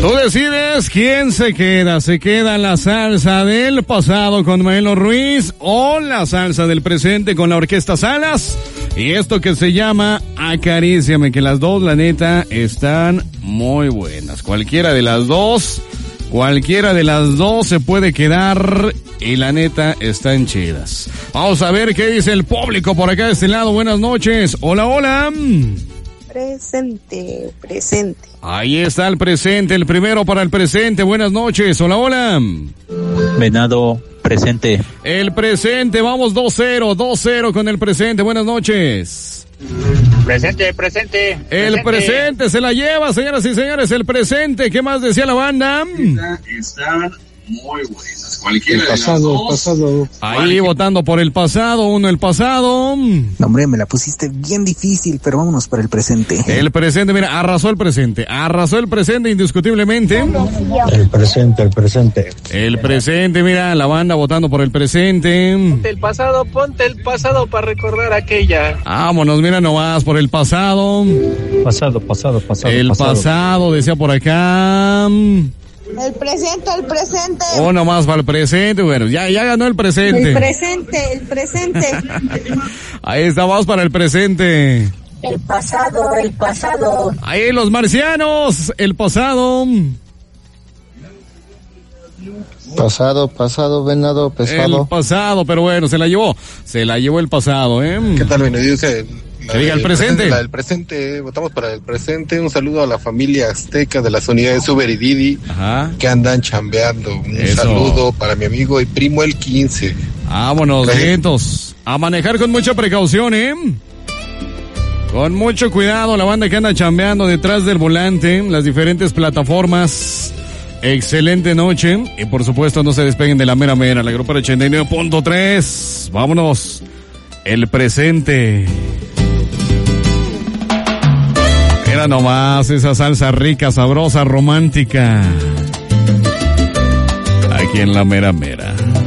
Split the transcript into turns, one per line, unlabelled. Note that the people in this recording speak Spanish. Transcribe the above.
Tú decides quién se queda. ¿Se queda la salsa del pasado con Maelo Ruiz o la salsa del presente con la Orquesta Salas? Y esto que se llama Acaríciame, que las dos, la neta, están muy buenas. Cualquiera de las dos se puede quedar y la neta están chidas. Vamos a ver qué dice el público por acá de este lado. Buenas noches. Hola, hola.
Presente.
Ahí está el presente, el primero para el presente. Buenas noches. Hola, hola.
Venado, presente.
El presente, vamos 2-0 con el presente. Buenas noches.
Presente.
El presente se la lleva, señoras y señores, el presente. ¿Qué más decía la banda?
Están muy buenas. Cualquiera
el pasado.
Ahí votando por el pasado, uno el pasado.
No, hombre, me la pusiste bien difícil, pero vámonos para el presente.
El presente, mira, arrasó el presente indiscutiblemente.
El presente.
El presente, mira, la banda votando por el presente.
Ponte el pasado para recordar aquella.
Vámonos, mira nomás, por el pasado.
Pasado.
El pasado, decía por acá.
El presente.
Uno más para el presente, bueno, ya ganó el presente.
El presente.
Ahí estamos para el presente.
El pasado.
Ahí los marcianos, el pasado.
Pasado, venado, pesado.
El pasado, pero bueno, se la llevó el pasado,
¿Qué tal, venado?
Que diga el presente.
El presente, votamos para el presente. Un saludo a la familia azteca de las unidades Uber y Didi.
Ajá.
Que andan chambeando. Un saludo para mi amigo y primo el 15.
Vámonos, vientos. A manejar con mucha precaución, Con mucho cuidado, la banda que anda chambeando detrás del volante, las diferentes plataformas. Excelente noche. Y por supuesto, no se despeguen de la mera, la grupa 89.3. Vámonos. El presente. Mira nomás esa salsa rica, sabrosa, romántica. Aquí en la mera.